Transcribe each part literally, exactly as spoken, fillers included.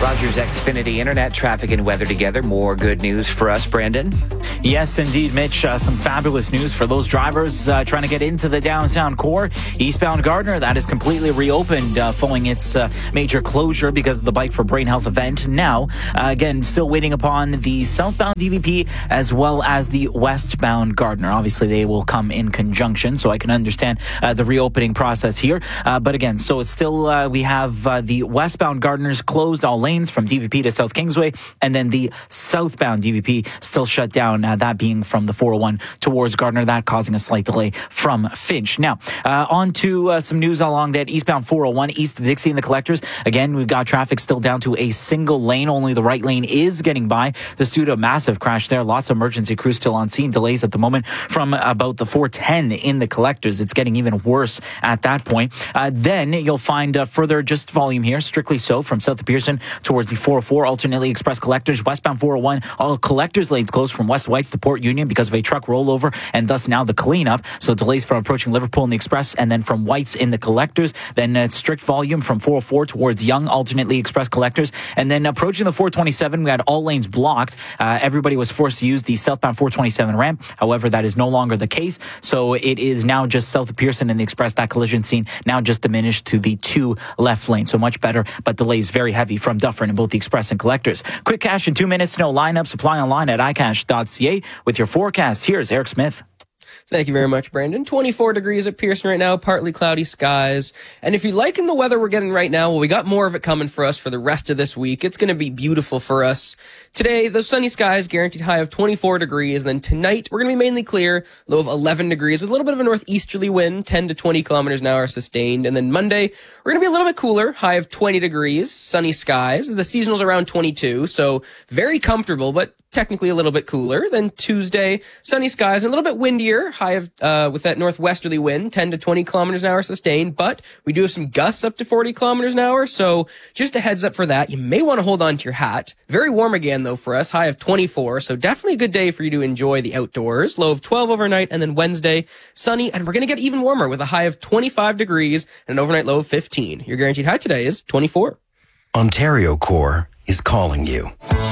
Rogers Xfinity Internet traffic and weather together. More good news for us, Brandon. Yes, indeed, Mitch. Uh, some fabulous news for those drivers uh, trying to get into the downtown core. Eastbound Gardner, that is completely reopened uh, following its uh, major closure because of the Bike for Brain Health event. Now, uh, again, still waiting upon the southbound D V P as well as the westbound Gardner. Obviously, they will come in conjunction, so I can understand uh, the reopening process here. Uh, but again, so it's still, uh, we have uh, the westbound Gardners closed, all lanes from D V P to South Kingsway, and then the southbound D V P still shut down, uh, that being from the four oh one towards Gardner, that causing a slight delay from Finch. Now, uh, on to uh, some news along that eastbound four oh one, east of Dixie and the Collectors. Again, we've got traffic still down to a single lane. Only the right lane is getting by. This due to a massive crash there. Lots of emergency crews still on scene. Delays at the moment from about the four ten in the Collectors. It's getting even worse at that point. Uh, then you'll find uh, further just volume here, strictly so, from south of Pearson towards the four oh four, alternately express Collectors. Westbound four oh one, all Collectors lanes closed from West Whites to Port Union because of a truck rollover and thus now the cleanup. So delays from approaching Liverpool in the express and then from Whites in the Collectors. Then uh, strict volume from four oh four towards Young, alternately express Collectors. And then approaching the four twenty-seven, we had all lanes blocked. Uh, everybody was forced to use the southbound four twenty-seven ramp. However, that is no longer the case. So it is now just south of Pearson in the express. That collision scene now just diminished to the two left lanes. So much better, but delays very heavy from Dufferin in both the express and Collectors. Quick cash in two minutes. No lineup. Supply online at i cash dot c a with your forecast. Here's Eric Smith. Thank you very much, Brandon. twenty-four degrees at Pearson right now, partly cloudy skies. And if you're liking the weather we're getting right now, well, we got more of it coming for us for the rest of this week. It's going to be beautiful for us. Today, those sunny skies, guaranteed high of twenty-four degrees. And then tonight, we're going to be mainly clear, low of eleven degrees with a little bit of a northeasterly wind, ten to twenty kilometers an hour sustained. And then Monday, we're going to be a little bit cooler, high of twenty degrees, sunny skies. The seasonal's around twenty-two, so very comfortable, but technically a little bit cooler. Then Tuesday, sunny skies and a little bit windier, high of, uh, with that northwesterly wind, ten to twenty kilometers an hour sustained, but we do have some gusts up to forty kilometers an hour, so just a heads up for that. You may want to hold on to your hat. Very warm again, though, for us, high of twenty-four, so definitely a good day for you to enjoy the outdoors. Low of twelve overnight, and then Wednesday, sunny, and we're going to get even warmer with a high of twenty-five degrees and an overnight low of fifteen. Your guaranteed high today is twenty-four. Ontario Corps is calling you.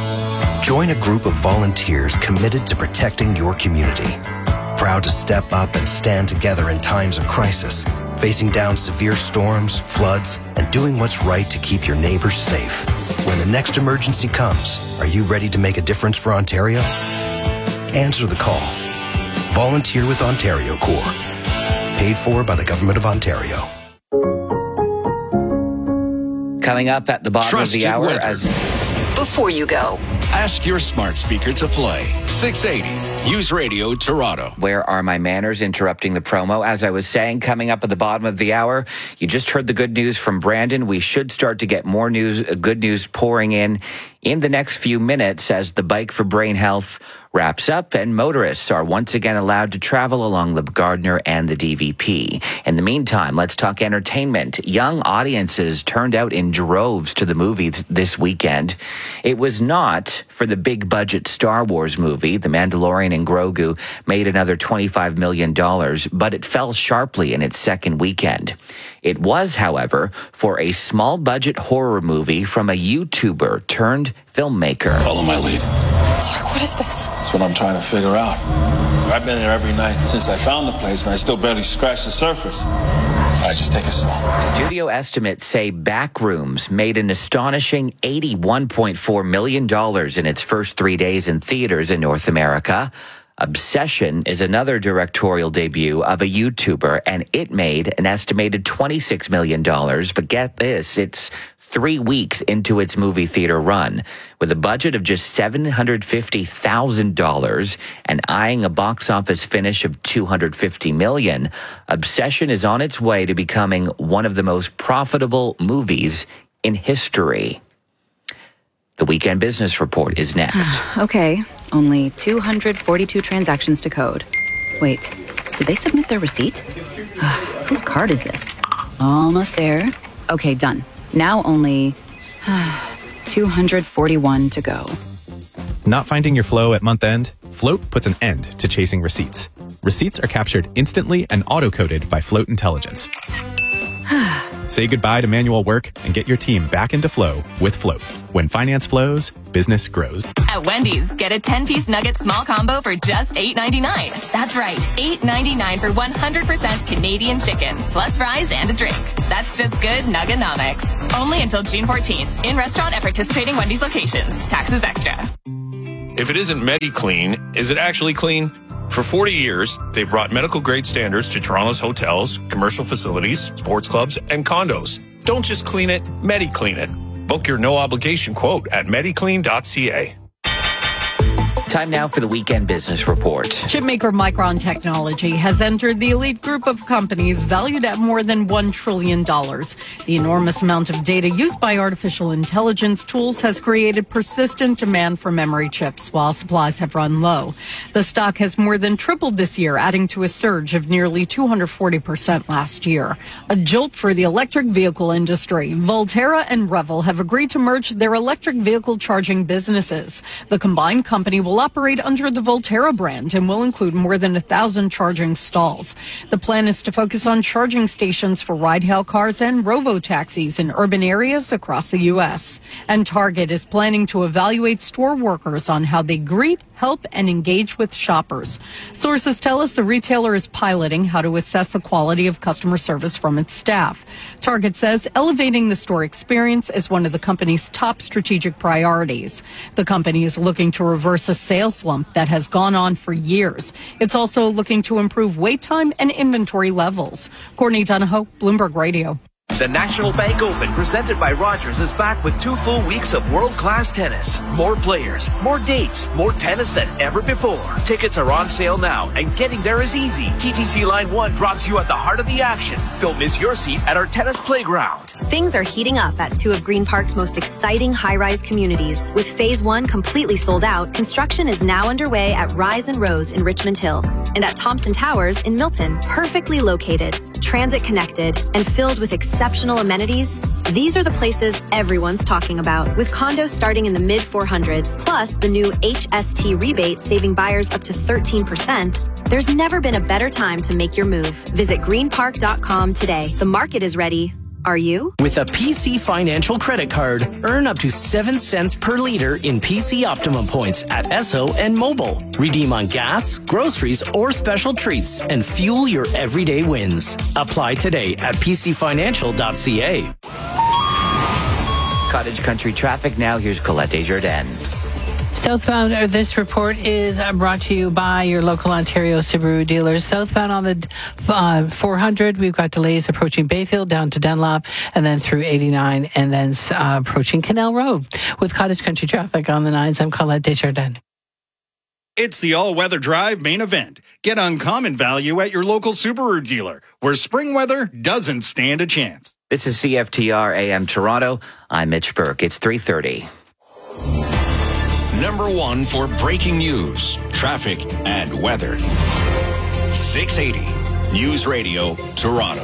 Join a group of volunteers committed to protecting your community. Proud to step up and stand together in times of crisis, facing down severe storms, floods, and doing what's right to keep your neighbors safe. When the next emergency comes, are you ready to make a difference for Ontario? Answer the call. Volunteer with Ontario Corps. Paid for by the Government of Ontario. Coming up at the bottom Trusted of the hour. weather. As Before you go, ask your smart speaker to play six eighty News Radio Toronto. Where are my manners? Interrupting the promo. As I was saying, coming up at the bottom of the hour, you just heard the good news from Brandon. We should start to get more news, good news pouring in in the next few minutes as the Bike for Brain Health wraps up and motorists are once again allowed to travel along the Gardner and the D V P. In the meantime, let's talk entertainment. Young audiences turned out in droves to the movies this weekend. It was not for the big budget Star Wars movie. The Mandalorian and Grogu made another twenty-five million dollars, but it fell sharply in its second weekend. It was, however, for a small budget horror movie from a YouTuber turned filmmaker. Follow my lead. Clark, what is this? That's what I'm trying to figure out. I've been there every night since I found the place, and I still barely scratched the surface. All right, just take it slow. Studio estimates say Backrooms made an astonishing eighty-one point four million dollars in its first three days in theaters in North America. Obsession is another directorial debut of a YouTuber, and it made an estimated twenty-six million dollars. But get this, it's three weeks into its movie theater run. With a budget of just seven hundred fifty thousand dollars and eyeing a box office finish of two hundred fifty million dollars, Obsession is on its way to becoming one of the most profitable movies in history. The Weekend Business Report is next. Okay, only two hundred forty-two transactions to code. Wait, did they submit their receipt? Whose card is this? Almost there. Okay, done. Now only two hundred forty-one to go. Not finding your flow at month end? Float puts an end to chasing receipts. Receipts are captured instantly and auto-coded by Float Intelligence. Say goodbye to manual work and get your team back into flow with Float. When finance flows, business grows. At Wendy's, get a ten-piece nugget small combo for just eight ninety-nine. That's right, eight ninety-nine for one hundred percent Canadian chicken, plus fries and a drink. That's just good Nuggonomics. Only until June fourteenth. In restaurant at participating Wendy's locations. Taxes extra. If it isn't MediClean, is it actually clean? For forty years, they've brought medical-grade standards to Toronto's hotels, commercial facilities, sports clubs, and condos. Don't just clean it, MediClean it. Book your no-obligation quote at mediclean dot c a. Time now for the Weekend Business Report. Chipmaker Micron Technology has entered the elite group of companies valued at more than one trillion dollars. The enormous amount of data used by artificial intelligence tools has created persistent demand for memory chips while supplies have run low. The stock has more than tripled this year, adding to a surge of nearly two hundred forty percent last year. A jolt for the electric vehicle industry. Volterra and Revel have agreed to merge their electric vehicle charging businesses. The combined company will operate under the Volterra brand and will include more than a thousand charging stalls. The plan is to focus on charging stations for ride-hail cars and robo-taxis in urban areas across the U S. And Target is planning to evaluate store workers on how they greet, help, and engage with shoppers. Sources tell us the retailer is piloting how to assess the quality of customer service from its staff. Target says elevating the store experience is one of the company's top strategic priorities. The company is looking to reverse a sales slump that has gone on for years. It's also looking to improve wait time and inventory levels. Courtney Donahoe, Bloomberg Radio. The National Bank Open, presented by Rogers, is back with two full weeks of world-class tennis. More players, more dates, more tennis than ever before. Tickets are on sale now, and getting there is easy. T T C Line one drops you at the heart of the action. Don't miss your seat at our tennis playground. Things are heating up at two of Green Park's most exciting high-rise communities. With Phase one completely sold out, construction is now underway at Rise and Rose in Richmond Hill and at Thompson Towers in Milton. Perfectly located, transit-connected, and filled with exceptional amenities, these are the places everyone's talking about. With condos starting in the mid four hundreds, plus the new H S T rebate saving buyers up to thirteen percent, there's never been a better time to make your move. Visit green park dot com today. The market is ready. Are you? With a P C Financial credit card, earn up to seven cents per liter in P C Optimum points at Esso and Mobile. Redeem on gas, groceries, or special treats and fuel your everyday wins. Apply today at p c financial dot c a. Cottage Country traffic now. Here's Colette Desjardins. Southbound, or this report is brought to you by your local Ontario Subaru dealers. Southbound on the uh, four hundred, we've got delays approaching Bayfield down to Dunlop and then through eighty-nine and then uh, approaching Canal Road. With Cottage Country traffic on the nines, I'm Colette Desjardins. It's the all-weather drive main event. Get uncommon value at your local Subaru dealer, where spring weather doesn't stand a chance. This is C F T R A M Toronto. I'm Mitch Burke. It's three thirty. Number one for breaking news, traffic, and weather. six eighty News Radio, Toronto.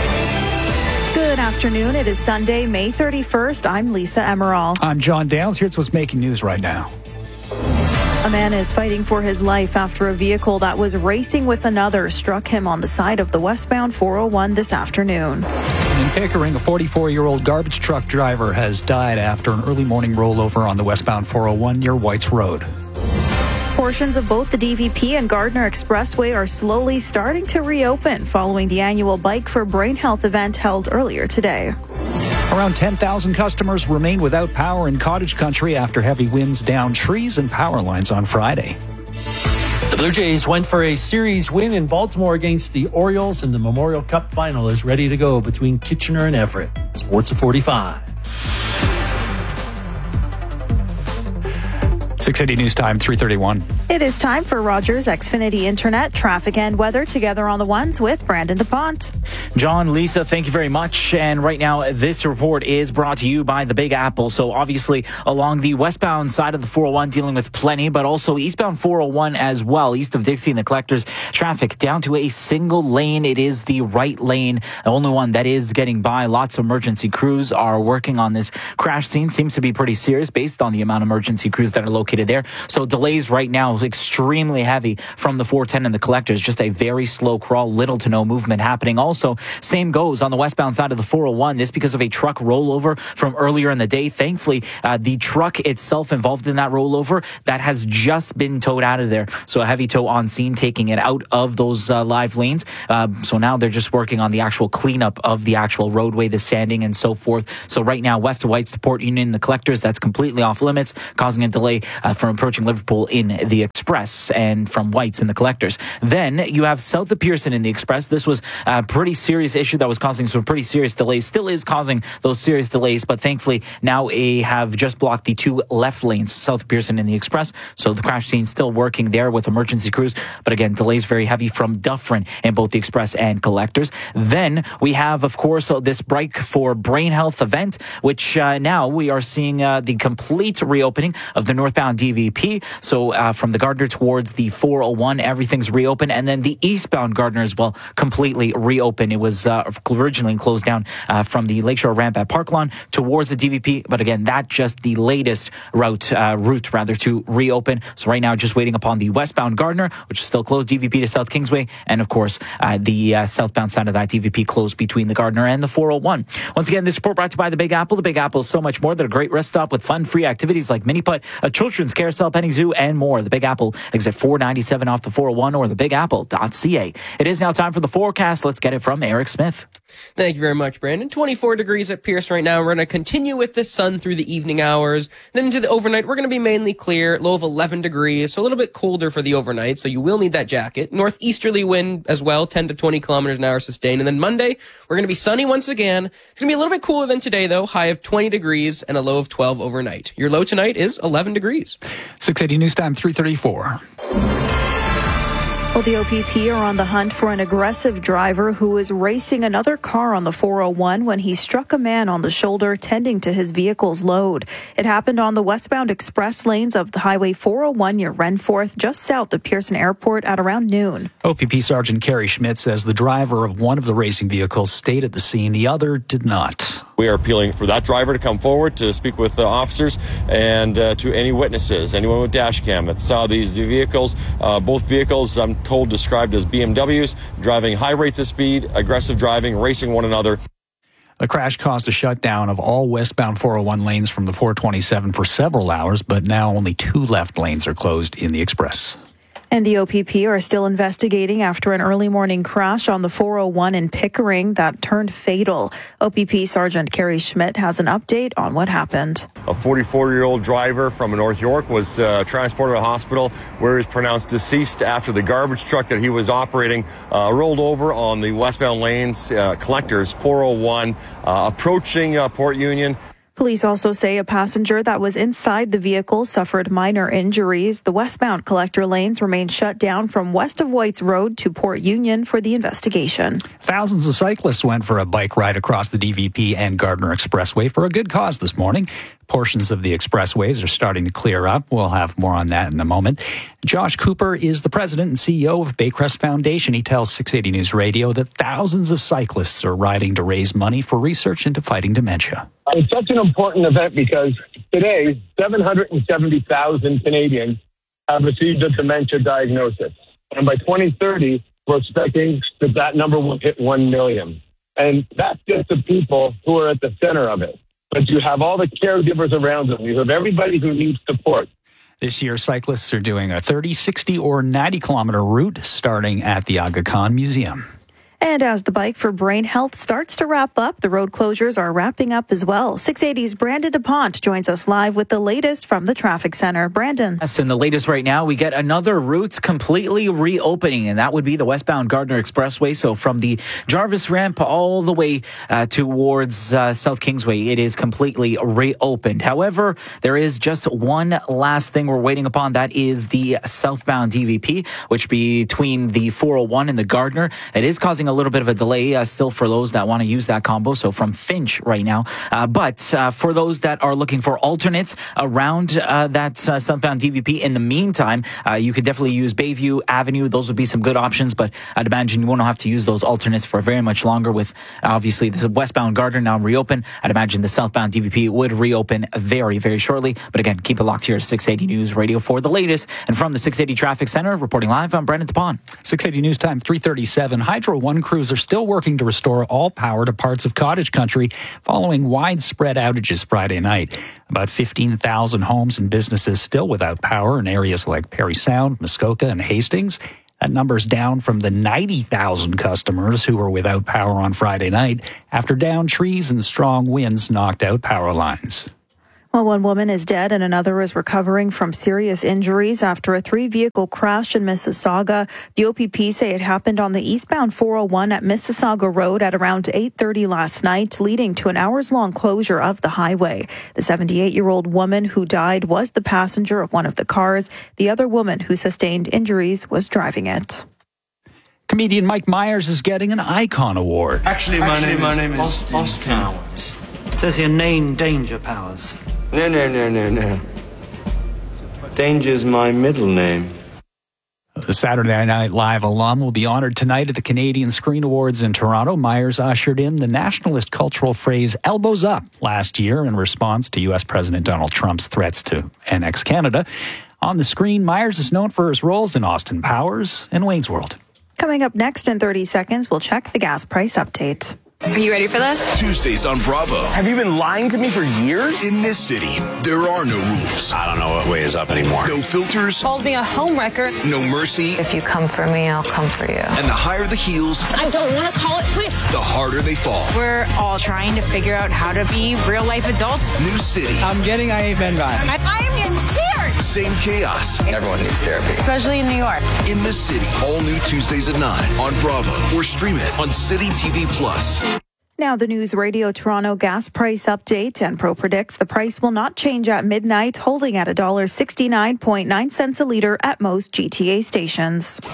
Good afternoon. It is Sunday, May thirty-first. I'm Lisa Emerald. I'm John Dales. Here's what's making news right now. A man is fighting for his life after a vehicle that was racing with another struck him on the side of the westbound four oh one this afternoon. In Pickering, a forty-four-year-old garbage truck driver has died after an early morning rollover on the westbound four oh one near Whites Road. Portions of both the D V P and Gardner Expressway are slowly starting to reopen following the annual Bike for Brain Health event held earlier today. Around ten thousand customers remain without power in Cottage Country after heavy winds downed trees and power lines on Friday. The Blue Jays went for a series win in Baltimore against the Orioles, and the Memorial Cup final is ready to go between Kitchener and Everett. Sports at forty-five. six eighty News Time, three thirty-one. It is time for Rogers Xfinity Internet, traffic and weather together on the ones with Brandon DuPont. John, Lisa, thank you very much. And right now, this report is brought to you by the Big Apple. So obviously, along the westbound side of the four oh one, dealing with plenty, but also eastbound four oh one as well, east of Dixie and the Collectors, traffic down to a single lane. It is the right lane, the only one that is getting by. Lots of emergency crews are working on this crash scene. Seems to be pretty serious based on the amount of emergency crews that are located located there. So delays right now extremely heavy from the four ten and the collectors. Just a very slow crawl, little to no movement happening. Also, same goes on the westbound side of the four oh one. This because of a truck rollover from earlier in the day. Thankfully, uh, the truck itself involved in that rollover, that has just been towed out of there. So a heavy tow on scene, taking it out of those uh, live lanes. Uh, so now they're just working on the actual cleanup of the actual roadway, the sanding and so forth. So right now, west of Whites to Port Union, the collectors, that's completely off limits, causing a delay uh, from approaching Liverpool in the Express and from Whites in the collectors. Then you have south of Pearson in the Express. This was a pretty serious issue that was causing some pretty serious delays, still is causing those serious delays, but thankfully now they have just blocked the two left lanes south of Pearson in the Express. So the crash scene still working there with emergency crews, but again, delays very heavy from Dufferin in both the Express and collectors. Then we have, of course, this break for Brain Health event, which uh, now we are seeing uh, the complete reopening of the northbound D V P. So uh, from the Gardner towards the four oh one, everything's reopened, and then the eastbound Gardner as well completely reopened. It was uh, originally closed down uh, from the Lakeshore ramp at Park Lawn towards the D V P, but again, that's just the latest route, uh, route rather, to reopen. So right now, just waiting upon the westbound Gardner, which is still closed, D V P to South Kingsway, and of course, uh, the uh, southbound side of that D V P closed between the Gardner and the four oh one. Once again, this report brought to you by the Big Apple. The Big Apple is so much more than a great rest stop with fun-free activities like mini putt, a children's carousel, petting zoo, and more. The Big Apple, exit four ninety-seven off the four oh one or the big apple dot c a. It is now time for the forecast. Let's get it from Eric Smith. Thank you very much, Brandon. twenty-four degrees at Pierce right now. We're going to continue with the sun through the evening hours. Then into the overnight, we're going to be mainly clear, low of eleven degrees, so a little bit colder for the overnight, so you will need that jacket. Northeasterly wind as well, ten to twenty kilometers an hour sustained. And then Monday, we're going to be sunny once again. It's going to be a little bit cooler than today, though. High of twenty degrees and a low of twelve overnight. Your low tonight is eleven degrees. six eighty News Time, three thirty-four. Well, the O P P are on the hunt for an aggressive driver who was racing another car on the four oh one when he struck a man on the shoulder tending to his vehicle's load. It happened on the westbound express lanes of the Highway four oh one near Renforth, just south of Pearson Airport at around noon. O P P Sergeant Kerry Schmidt says the driver of one of the racing vehicles stayed at the scene. The other did not. We are appealing for that driver to come forward to speak with the officers and uh, to any witnesses, anyone with dash cam that saw these vehicles. Uh, both vehicles, I'm told, described as B M Ws, driving high rates of speed, aggressive driving, racing one another. The crash caused a shutdown of all westbound four oh one lanes from the four twenty-seven for several hours, but now only two left lanes are closed in the express. And the O P P are still investigating after an early morning crash on the four oh one in Pickering that turned fatal. O P P Sergeant Kerry Schmidt has an update on what happened. A forty-four-year-old driver from North York was uh, transported to a hospital where he was pronounced deceased after the garbage truck that he was operating uh, rolled over on the westbound lanes, uh, collectors four oh one, uh, approaching uh, Port Union. Police also say a passenger that was inside the vehicle suffered minor injuries. The westbound collector lanes remain shut down from west of Whites Road to Port Union for the investigation. Thousands of cyclists went for a bike ride across the D V P and Gardner Expressway for a good cause this morning. Portions of the expressways are starting to clear up. We'll have more on that in a moment. Josh Cooper is the president and C E O of Baycrest Foundation. He tells six eighty News Radio that thousands of cyclists are riding to raise money for research into fighting dementia. It's such an important event because today, seven hundred seventy thousand Canadians have received a dementia diagnosis. And by twenty thirty, we're expecting that that number will hit one million. And that's just the people who are at the center of it. But you have all the caregivers around them. You have everybody who needs support. This year, cyclists are doing a thirty, sixty, or ninety kilometer route starting at the Aga Khan Museum. And as the Bike for Brain Health starts to wrap up, the road closures are wrapping up as well. six eighty's Brandon DuPont joins us live with the latest from the traffic center. Brandon. Yes, and the latest right now, we get another route completely reopening, and that would be the westbound Gardner Expressway. So from the Jarvis ramp all the way uh, towards uh, South Kingsway, it is completely reopened. However, there is just one last thing we're waiting upon. That is the southbound D V P, which between the four oh one and the Gardner, it is causing a little bit of a delay uh, still for those that want to use that combo. So from Finch right now. Uh, but uh, for those that are looking for alternates around uh, that uh, southbound D V P in the meantime, uh, you could definitely use Bayview Avenue. Those would be some good options, but I'd imagine you won't have to use those alternates for very much longer with uh, obviously the westbound Gardner now reopened. I'd imagine the southbound D V P would reopen very, very shortly. But again, keep it locked here at six eighty News Radio for the latest. And from the six eighty Traffic Center, reporting live, I'm Brendan Tapon. six eighty News Time, three thirty-seven. Hydro One crews are still working to restore all power to parts of Cottage Country following widespread outages Friday night. About fifteen thousand homes and businesses still without power in areas like Parry Sound, Muskoka, and Hastings. That number's down from the ninety thousand customers who were without power on Friday night after downed trees and strong winds knocked out power lines. Well, one woman is dead and another is recovering from serious injuries after a three-vehicle crash in Mississauga. The O P P say it happened on the eastbound four oh one at Mississauga Road at around eight thirty last night, leading to an hours-long closure of the highway. The seventy-eight-year-old woman who died was the passenger of one of the cars. The other woman who sustained injuries was driving it. Comedian Mike Myers is getting an Icon Award. Actually, my Actually, name my is name is Austin, Austin Powers. It says here, name Danger Powers. No, no, no, no, no. Danger's my middle name. The Saturday Night Live alum will be honored tonight at the Canadian Screen Awards in Toronto. Myers ushered in the nationalist cultural phrase elbows up last year in response to U S President Donald Trump's threats to annex Canada. On the screen, Myers is known for his roles in Austin Powers and Wayne's World. Coming up next in thirty seconds, we'll check the gas price update. Are you ready for this? Tuesdays on Bravo. Have you been lying to me for years? In this city, there are no rules. I don't know what way is up anymore. No filters. Called me a homewrecker. No mercy. If you come for me, I'll come for you. And the higher the heels, I don't want to call it quits. the harder they fall. We're all trying to figure out how to be real life adults. New city. I'm getting I Ain't Been Bad. I, I am in tears. Same chaos. Everyone needs therapy. Especially in New York. In the city. All new Tuesdays at nine on Bravo. Or stream it on City T V Plus. Now the News Radio Toronto gas price update, and Pro predicts the price will not change at midnight, holding at one dollar sixty-nine point nine cents a litre at most G T A stations. It's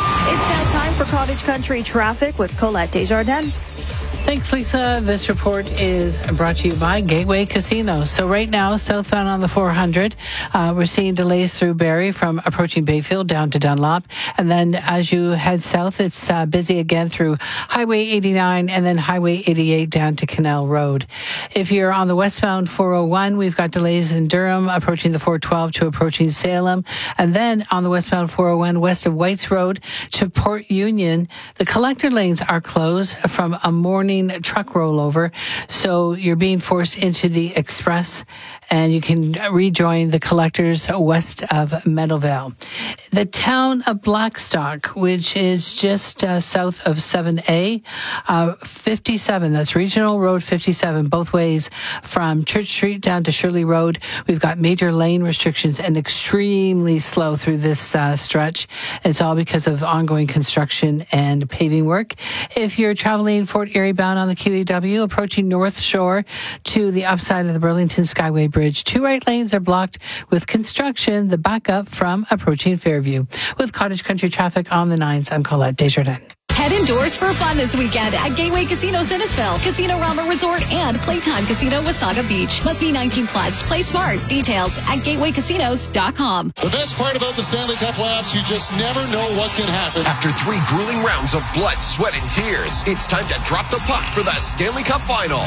now time for Cottage Country traffic with Colette Desjardins. Thanks, Lisa. This report is brought to you by Gateway Casino. So right now, southbound on the four hundred, uh, we're seeing delays through Barrie from approaching Bayfield down to Dunlop. And then as you head south, it's uh, busy again through Highway eighty-nine and then Highway eighty-eight down to Canal Road. If you're on the westbound four oh one, we've got delays in Durham approaching the four twelve to approaching Salem. And then on the westbound four oh one west of Whites Road to Port Union, the collector lanes are closed from a morning truck rollover, so you're being forced into the express and you can rejoin the collectors west of Meadowvale. The town of Blackstock, which is just uh, south of seven A, uh, fifty-seven, that's Regional Road fifty-seven, both ways from Church Street down to Shirley Road. We've got major lane restrictions and extremely slow through this uh, stretch. It's all because of ongoing construction and paving work. If you're traveling Fort Erie bound on the Q E W, approaching North Shore to the upside of the Burlington Skyway Bridge, two right lanes are blocked with construction, the backup from approaching Fairview. With Cottage Country traffic on the nines, I'm Colette Desjardins. Head indoors for fun this weekend at Gateway Casino Innisfil, Casino Rama Resort, and Playtime Casino Wasaga Beach. Must be nineteen plus. Play smart. Details at gateway casinos dot com. The best part about the Stanley Cup playoffs, you just never know what can happen. After three grueling rounds of blood, sweat, and tears, it's time to drop the puck for the Stanley Cup Final.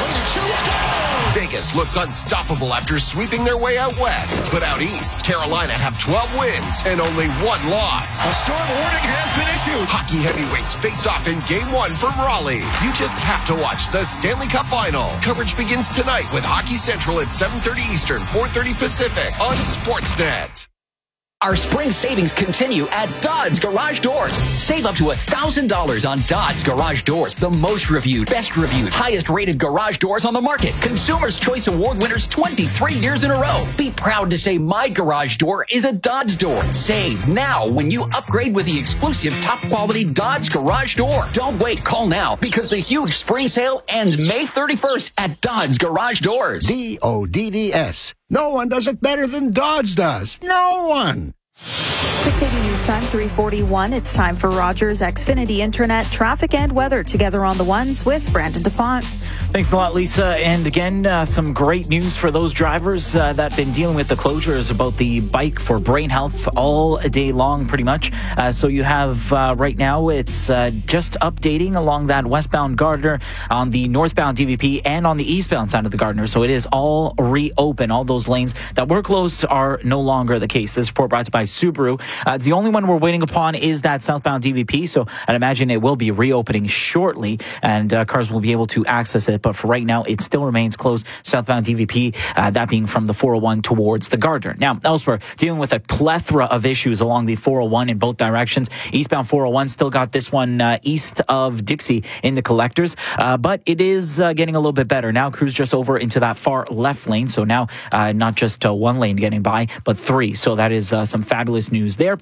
Vegas looks unstoppable after sweeping their way out west. But out east, Carolina have twelve wins and only one loss. A storm warning has been issued. Hockey heavyweights face off in Game one from Raleigh. You just have to watch the Stanley Cup Final. Coverage begins tonight with Hockey Central at seven thirty Eastern, four thirty Pacific on Sportsnet. Our spring savings continue at Dodds Garage Doors. Save up to one thousand dollars on Dodds Garage Doors. The most reviewed, best reviewed, highest rated garage doors on the market. Consumer's Choice Award winners twenty-three years in a row. Be proud to say my garage door is a Dodds door. Save now when you upgrade with the exclusive top quality Dodds Garage Door. Don't wait, call now because the huge spring sale ends May thirty-first at Dodds Garage Doors. D O D D S. No one does it better than Dodds does. No one. six eighty News Time, three forty-one. It's time for Rogers Xfinity Internet traffic and weather together on the ones with Brandon DuPont. Thanks a lot, Lisa. And again, uh, some great news for those drivers uh, that have been dealing with the closures about the bike for brain health all day long, pretty much. Uh, so you have uh, right now, it's uh, just updating along that westbound Gardner on the northbound D V P and on the eastbound side of the Gardner. So it is all reopen. All those lanes that were closed are no longer the case. This report brought to you by Subaru. Uh, the only one we're waiting upon is that southbound D V P. So I'd imagine it will be reopening shortly and uh, cars will be able to access it. But for right now, it still remains closed, southbound D V P, uh, that being from the four oh one towards the Gardner. Now, elsewhere, dealing with a plethora of issues along the four oh one in both directions. Eastbound four oh one still got this one uh, east of Dixie in the collectors, uh, but it is uh, getting a little bit better. Now, cruise just over into that far left lane. So now, uh, not just uh, one lane getting by, but three. So that is uh, some fabulous news there.